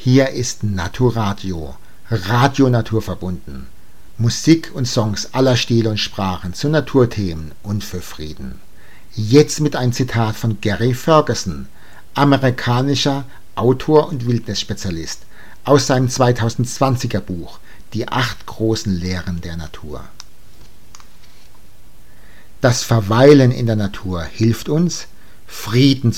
Hier ist Naturadio, Radio naturverbunden. Musik und Songs aller Stile und Sprachen zu Naturthemen und für Frieden. Jetzt mit einem Zitat von Gary Ferguson, amerikanischer Autor und Wildnisspezialist, aus seinem 2020er Buch Die 8 großen Lehren der Natur. Das Verweilen in der Natur hilft uns, Frieden